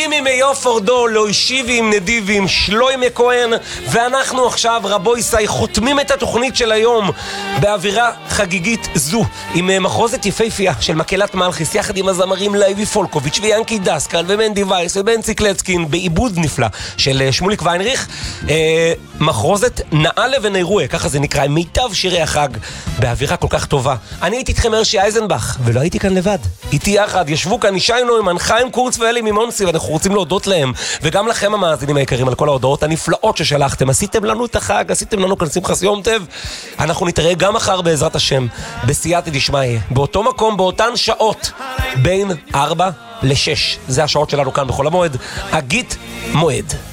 נימי מיופורדו, לא השיבי עם נדיבים, שלוימי כהן, ואנחנו עכשיו, רבו ישי, חותמים את התוכנית של היום באווירה חגיגית זו, עם מחרוזת יפהפייה של מקהלת מלכיס, יחד עם הזמרים לייבי פולקוביץ' ויאנקי דסקל ומנדי וייס ובנצי קלצקין, בעיבוד נפלא של שמוליק ויינריך. מחרוזת נעה לבני רואה, ככה זה נקרא, מיטב שירי החג, באווירה כל כך טובה. אני הייתי איתכם הרשי אייזנבך, ולא הייתי כאן לבד. איתי יחד, ישבו כאן ישי נוימן, חיים קורץ ואלי מימונסי, ואנחנו רוצים להודות להם, וגם לכם המאזינים היקרים, על כל ההודעות הנפלאות ששלחתם. עשיתם לנו את החג, עשיתם לנו כאן שמחת יום טוב. אנחנו נתראה גם מחר בעזרת השם, בסייעתא דשמיא, באותו מקום, באותן שעות, בין 4 ל-6. זה השעות שלנו כאן בכל המועד, הגית מועד.